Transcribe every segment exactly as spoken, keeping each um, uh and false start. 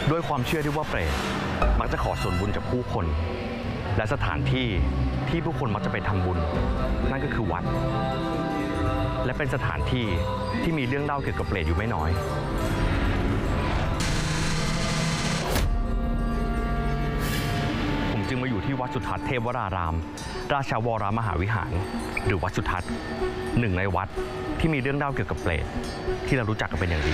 ด้วยความเชื่อที่ว่าเปรตมักจะขอส่วนบุญจากผู้คนและสถานที่ที่ผู้คนมักจะไปทำบุญนั่นก็คือวัดและเป็นสถานที่ที่มีเรื่องเล่าเกี่ยวกับเปรตอยู่ไม่น้อยผมจึงมาอยู่ที่วัดสุทัศน์เทพวรารามราชวรมหาวิหารหรือวัดสุทัศน์หนึ่งในวัดที่มีเรื่องเล่าเกี่ยวกับเปรตที่เรารู้จักกันเป็นอย่างดี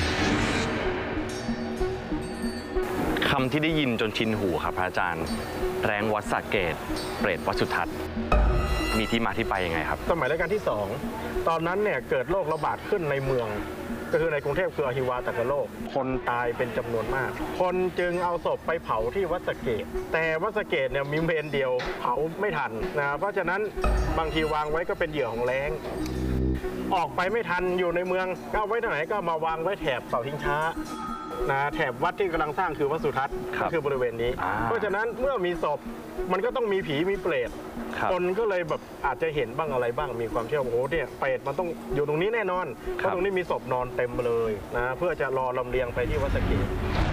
คำที่ได้ยินจนชินหูครับพระอาจารย์แรงวัดสระเกตเปรตวัดสุทัศน์มีที่มาที่ไปยังไงครับสมัยรัชกาลที่สองตอนนั้นเนี่ยเกิดโรคระบาดขึ้นในเมืองก็คือในกรุงเทพคืออหิวาตกโรคคนตายเป็นจำนวนมากคนจึงเอาศพไปเผาที่วัดสระเกตแต่วัดสระเกตเนี่ยมีเมนเดียวเผาไม่ทันนะเพราะฉะนั้นบางทีวางไว้ก็เป็นเหยื่อของแล้งออกไปไม่ทันอยู่ในเมืองก็เอาไว้ที่ไหนก็มาวางไว้แถบเสาชิงช้านะแถบวัดที่กำลังสร้างคือวัดสุทัศน์ก็คือบริเวณนี้เพราะฉะนั้นเมื่อมีศพมันก็ต้องมีผีมีเปรตคนก็เลยแบบอาจจะเห็นบ้างอะไรบ้างมีความเชื่อว่าโอ้เนี่ยเปรตมันต้องอยู่ตรงนี้แน่นอนเพราะตรงนี้มีศพนอนเต็มเลยนะเพื่อจะรอลำเลียงไปที่วัดสระเกต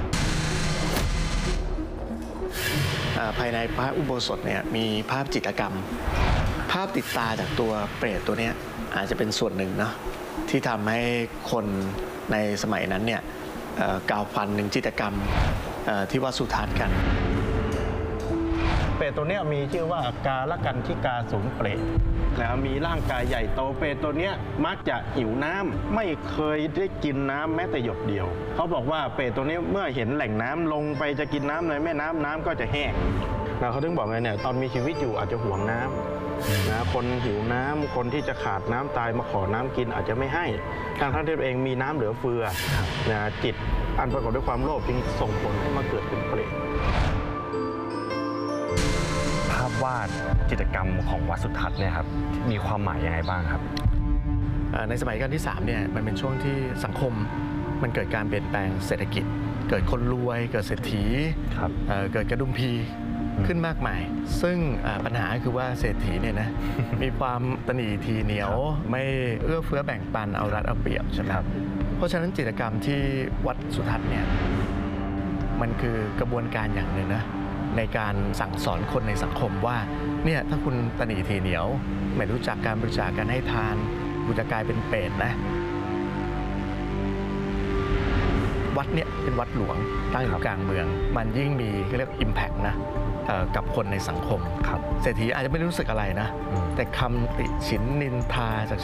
ภายในพระอุโบสถเนี่ยมีภาพจิตรกรรมภาพติดตาจากตัวเปรตตัวนี้อาจจะเป็นส่วนหนึ่งนะที่ทำให้คนในสมัยนั้นเนี่ยกล่าวพันถึงจิตรกรรมที่วัดสุทัศน์กันเปรตตัวนี้มีชื่อว่ากาลกันทิกาสูงเปรตแล้วมีร่างกายใหญ่โตเปรตตัวนี้มักจะหิวน้ำไม่เคยได้กินน้ำแม้แต่หยดเดียวเขาบอกว่าเปรตตัวนี้เมื่อเห็นแหล่งน้ำลงไปจะกินน้ำในแม่น้ำน้ำก็จะแห้งนะเขาถึงบอกไงเนี่ยตอนมีชีวิตอยู่อาจจะห่วงน้ำนะคนหิวน้ำคนที่จะขาดน้ำตายมาขอน้ำกินอาจจะไม่ให้ทางท่านเองมีน้ำเหลือเฟือนะจิตอันประกอบด้วยความโลภจึงส่งผลให้มาเกิดเป็นเปรตภาพวาดจิตรกรรมของวัดสุทัศน์เนี่ยครับมีความหมายยังไงบ้างครับในสมัยรัชกาลที่สามเนี่ยมันเป็นช่วงที่สังคมมันเกิดการเปลี่ยนแปลงเศรษฐกิจเกิดคนรวยเกิดเศรษฐีเกิดกระดุมพีขึ้นมากมายซึ่งปัญหาคือว่าเศรษฐีเนี่ยนะ มีความตนีทีเหนียวไม่เอื้อเฟื้อแบ่งปันเอารัดเอาเปรียบใช่ไหมครับเพราะฉะนั้นจิตรกรรมที่วัดสุทัศน์เนี่ยมันคือกระบวนการอย่างหนึ่งนะในการสั่งสอนคนในสังคมว่าเนี่ยถ้าคุณตนีทีเหนียวไม่รู้จักการบริจาคการให้ทานคุณจะกลายเป็นเปรตนะวัดเนี่ยเป็นวัดหลวงตั้งอยู่กลางเมืองมันยิ่งมีเรียก impact นะกับคนในสังคมเศรษฐีอาจจะไม่รู้สึกอะไรนะแต่คำติฉินนินทาจาก